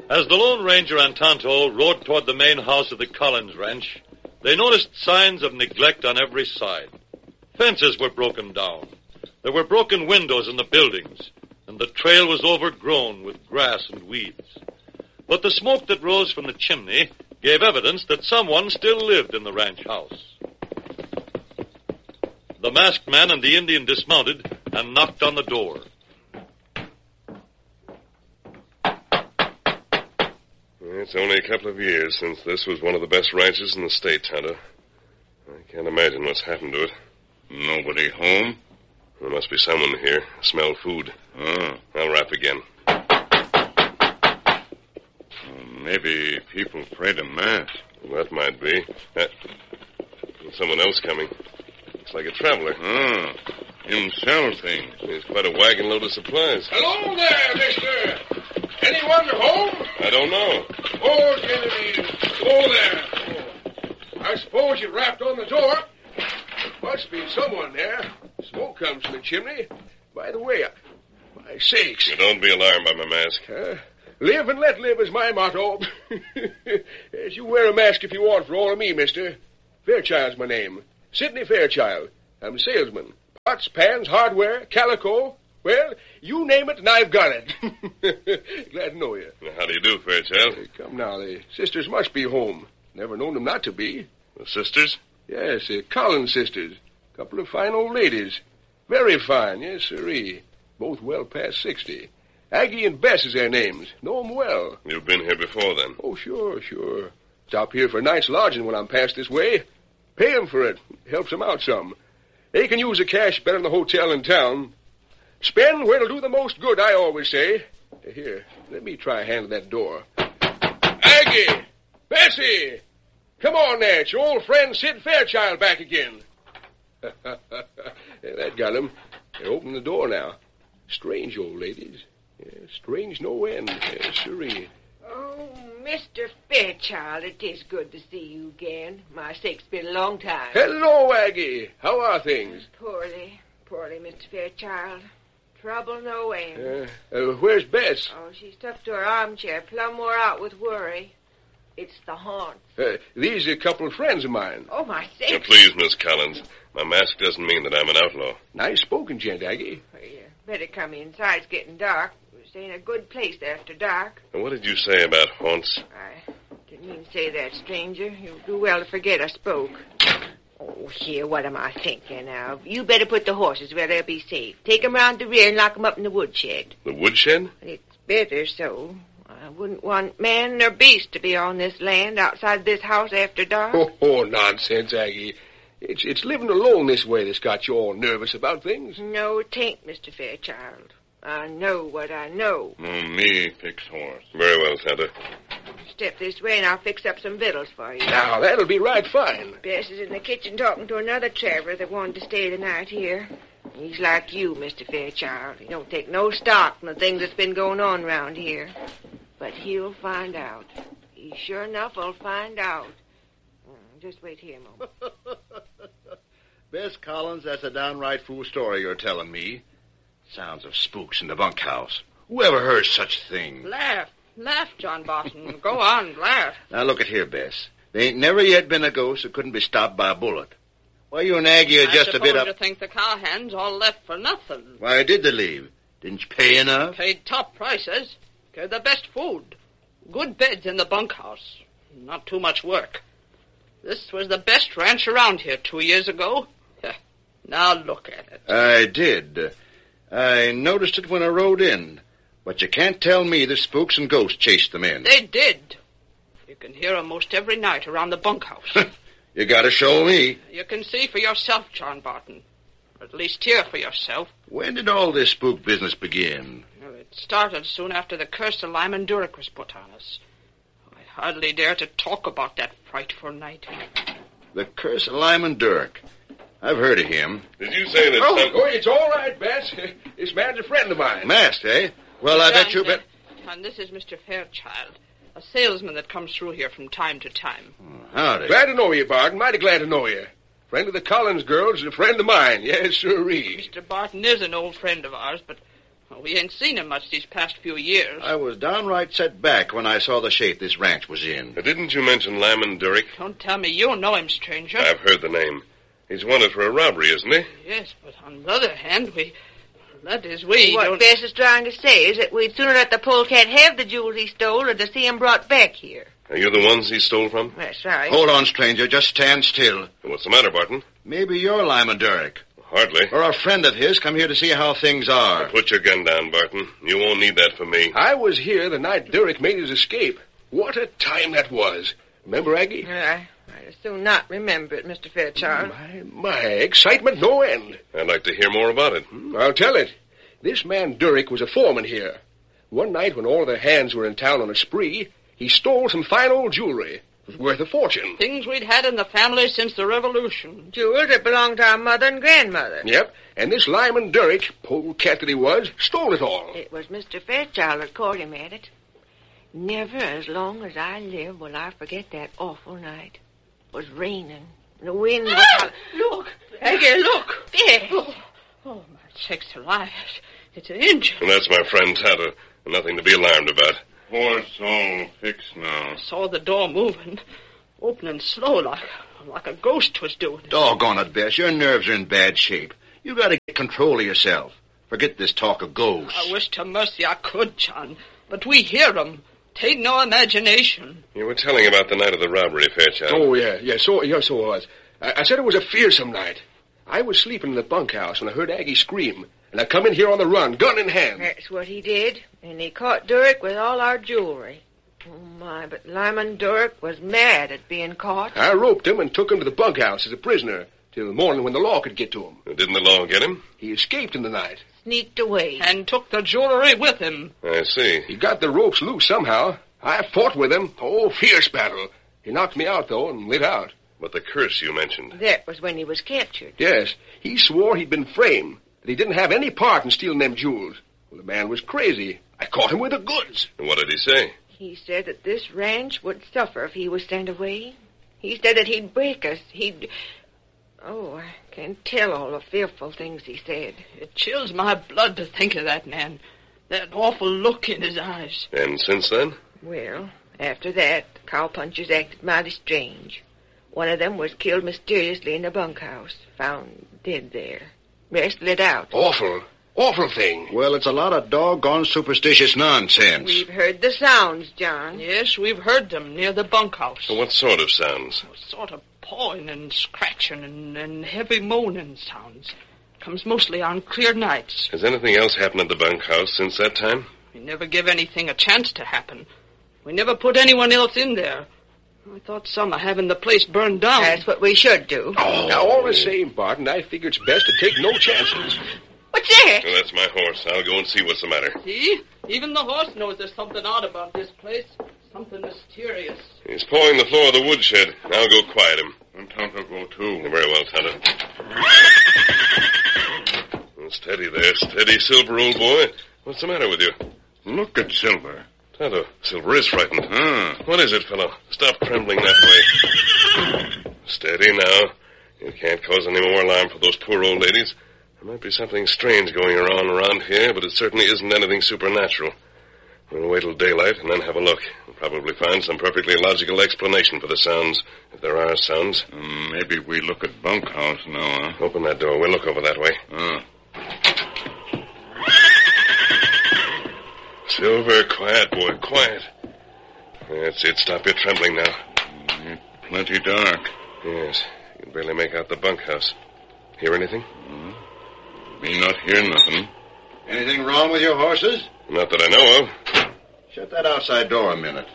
As the Lone Ranger and Tonto rode toward the main house of the Collins Ranch, they noticed signs of neglect on every side. Fences were broken down. There were broken windows in the buildings, and the trail was overgrown with grass and weeds. But the smoke that rose from the chimney gave evidence that someone still lived in the ranch house. The masked man and the Indian dismounted and knocked on the door. It's only a couple of years since this was one of the best ranches in the state, Tonto. I can't imagine what's happened to it. Nobody home? There must be someone here. I smell food. I'll rap again. Maybe people afraid of mass. Well, that might be. Someone else coming. Looks like a traveler. Him sell things. There's quite a wagon load of supplies. Hello there, mister. Anyone home? I don't know. Oh, Genevieve. Hello there. Oh. I suppose you rapped on the door. Must be someone there. Smoke comes from the chimney. By the way, my sakes. You don't be alarmed by my mask. Live and let live is my motto. Yes, you wear a mask if you want, for all of me, mister. Fairchild's my name. Sidney Fairchild. I'm a salesman. Pots, pans, hardware, calico. Well, you name it and I've got it. Glad to know you. Well, how do you do, Fairchild? Come now, the sisters must be home. Never known them not to be. The sisters? Yes, the Collins sisters. Couple of fine old ladies. Very fine, yes, sirree. Both well past 60. Aggie and Bess is their names. Know 'em well. You've been here before, then? Oh, sure. Stop here for a night's lodging when I'm passed this way. Pay 'em for it. Helps 'em out some. They can use the cash better than the hotel in town. Spend where it'll do the most good, I always say. Here, let me try a hand at that door. Aggie! Bessie! Come on there. It's your old friend Sid Fairchild back again. That got him. They're opening the door now. Strange old ladies. Strange no end. Sirree. Oh, Mr. Fairchild, it is good to see you again. My sake's been a long time. Hello, Aggie. How are things? Poorly, Mr. Fairchild. Trouble no end. Where's Bess? Oh, she's stuck to her armchair, plumb wore out with worry. It's the haunt. These are a couple of friends of mine. Oh, my sakes. Please, Miss Collins. My mask doesn't mean that I'm an outlaw. Nice spoken, gent, Aggie. Well, you better come inside. It's getting dark. This ain't a good place after dark. And what did you say about haunts? I didn't mean to say that, stranger. You'll do well to forget I spoke. Oh, here, what am I thinking now? You better put the horses where they'll be safe. Take 'em round the rear and lock 'em up in the woodshed. The woodshed? It's better so. I wouldn't want man nor beast to be on this land outside this house after dark. Oh, nonsense, Aggie. It's living alone this way that's got you all nervous about things. No, it ain't, Mr. Fairchild. I know what I know. Me fix horse. Very well, Tonto. Step this way and I'll fix up some victuals for you. Now, that'll be right fine. Bess is in the kitchen talking to another traveler that wanted to stay the night here. He's like you, Mr. Fairchild. He don't take no stock in the things that's been going on around here. But he'll find out. He sure enough will find out. Just wait here a moment. Bess Collins, that's a downright fool story you're telling me. Sounds of spooks in the bunkhouse. Who ever heard such things? Laugh, John Barton. Go on, laugh. Now, look at here, Bess. There ain't never yet been a ghost that couldn't be stopped by a bullet. Why, you and Aggie are just a bit up... I suppose you think the cowhands all left for nothing. Why did they leave? Didn't you pay enough? Paid top prices. Gave the best food. Good beds in the bunkhouse. Not too much work. This was the best ranch around here 2 years ago. Now look at it. I did. I noticed it when I rode in. But you can't tell me the spooks and ghosts chased them in. They did. You can hear 'em most every night around the bunkhouse. You gotta show me. You can see for yourself, John Barton. Or at least hear for yourself. When did all this spook business begin? Well, it started soon after the curse of Lyman Durek was put on us. I hardly dare to talk about that frightful night. The curse of Lyman Durek. I've heard of him. Did you say that... It's all right, Bess. This man's a friend of mine. Masked, eh? Well, I bet you... And this is Mr. Fairchild, a salesman that comes through here from time to time. Howdy. Glad to know you, Barton. Mighty glad to know you. Friend of the Collins girls is a friend of mine. Yes, sirree. Mr. Barton is an old friend of ours, but Well, we ain't seen him much these past few years. I was downright set back when I saw the shape this ranch was in. Didn't you mention Lyman Durrick? Don't tell me you know him, stranger. I've heard the name. He's wanted for a robbery, isn't he? Yes, but on the other hand, we What don't... Bess is trying to say is that we'd sooner let the polecat have the jewels he stole or to see him brought back here. Are you the ones he stole from? That's right. Hold on, stranger. Just stand still. What's the matter, Barton? Maybe you're Lyman Durrick. Hardly. Or a friend of his come here to see how things are. Put your gun down, Barton. You won't need that for me. I was here the night Durrick made his escape. What a time that was. Remember, Aggie? I'd as soon not remember it, Mr. Fairchild. My, excitement no end. I'd like to hear more about it. I'll tell it. This man Durrick was a foreman here. One night when all the hands were in town on a spree, he stole some fine old jewelry. It was worth a fortune. Things we'd had in the family since the Revolution. Jewels that belonged to our mother and grandmother. Yep, and this Lyman Durrick, polecat that he was, stole it all. It was Mr. Fairchild that caught him at it. Never as long as I live will I forget that awful night. It was raining, and the wind was... Look! Aggie, look! There. Oh, my sakes alive. It's an Injun. And that's my friend Tonto. Nothing to be alarmed about. Horse all fixed now. I saw the door moving, opening slow like a ghost was doing. Doggone it, Bess. Your nerves are in bad shape. You got to get control of yourself. Forget this talk of ghosts. I wish to mercy I could, John, but we hear 'em. Tain't no imagination. You were telling about the night of the robbery, Fairchild. Oh, yeah, so it was. I said it was a fearsome night. I was sleeping in the bunkhouse when I heard Aggie scream, and I come in here on the run, gun in hand. That's what he did, and he caught Durrick with all our jewelry. Oh, my, but Lyman Durrick was mad at being caught. I roped him and took him to the bunkhouse as a prisoner till the morning when the law could get to him. Didn't the law get him? He escaped in the night. Sneaked away. And took the jewelry with him. I see. He got the ropes loose somehow. I fought with him. Oh, fierce battle. He knocked me out, though, and lit out. But the curse you mentioned. That was when he was captured. Yes, he swore he'd been framed, that he didn't have any part in stealing them jewels. Well, the man was crazy. I caught him with the goods. And what did he say? He said that this ranch would suffer if he was sent away. He said that he'd break us. Oh, I can't tell all the fearful things he said. It chills my blood to think of that man. That awful look in his eyes. And since then? Well, after that, the cowpunchers acted mighty strange. One of them was killed mysteriously in the bunkhouse, found dead there. Rest lit out. Awful thing. Well, it's a lot of doggone superstitious nonsense. We've heard the sounds, John. Yes, we've heard them near the bunkhouse. What sort of sounds? Sort of pawing and scratching and heavy moaning sounds. Comes mostly on clear nights. Has anything else happened at the bunkhouse since that time? We never give anything a chance to happen. We never put anyone else in there. I thought some of having the place burned down. That's what we should do. Oh. Now, all the same, Barton, I figure it's best to take no chances. What's that? Well, that's my horse. I'll go and see what's the matter. See? Even the horse knows there's something odd about this place. Something mysterious. He's pawing the floor of the woodshed. I'll go quiet him. And Tonto go too. Very well, Tonto. Steady there. Steady, Silver, old boy. What's the matter with you? Look at Silver. Tonto, Silver is frightened. Huh? What is it, fellow? Stop trembling that way. Steady now. You can't cause any more alarm for those poor old ladies. There might be something strange going on around here, but it certainly isn't anything supernatural. We'll wait till daylight and then have a look. We'll probably find some perfectly logical explanation for the sounds, if there are sounds. Maybe we look at bunkhouse now, huh? Open that door. We'll look over that way. Silver, quiet, boy, quiet. That's it. Stop your trembling now. It's plenty dark. Yes. You can barely make out the bunkhouse. Hear anything? Me not hear nothing. Anything wrong with your horses? Not that I know of. Shut that outside door a minute.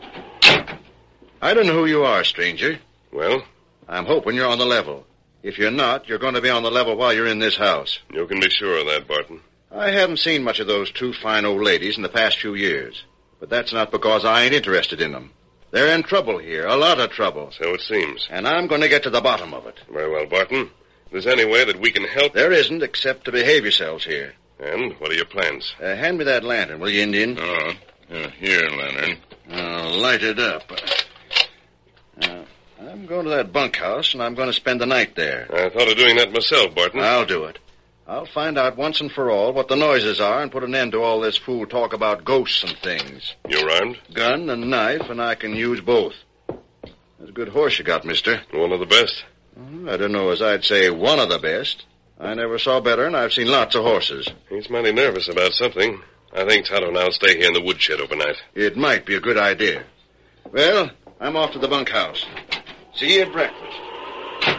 I don't know who you are, stranger. Well? I'm hoping you're on the level. If you're not, you're going to be on the level while you're in this house. You can be sure of that, Barton. I haven't seen much of those two fine old ladies in the past few years. But that's not because I ain't interested in them. They're in trouble here, a lot of trouble. So it seems. And I'm going to get to the bottom of it. Very well, Barton. If there's any way that we can help... There isn't, except to behave yourselves here. And what are your plans? Hand me that lantern, will you, Indian? Here, Leonard. I'll light it up. I'm going to that bunkhouse, and I'm going to spend the night there. I thought of doing that myself, Barton. I'll do it. I'll find out once and for all what the noises are and put an end to all this fool talk about ghosts and things. You're armed? Gun and knife, and I can use both. That's a good horse you got, mister. One of the best. I don't know as I'd say one of the best. I never saw better, and I've seen lots of horses. He's mighty nervous about something. I think Tonto and I'll stay here in the woodshed overnight. It might be a good idea. Well, I'm off to the bunkhouse. See you at breakfast.